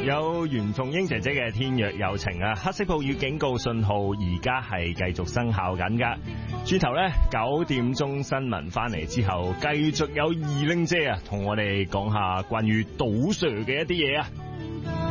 有袁鳳英姐姐嘅《天若有情》啊，黑色暴雨警告信號而家係繼續生效緊噶。轉頭呢，9點鐘新聞翻嚟之後，繼續有二玲姐啊，同我哋講下關於賭 Sir 嘅一啲嘢啊。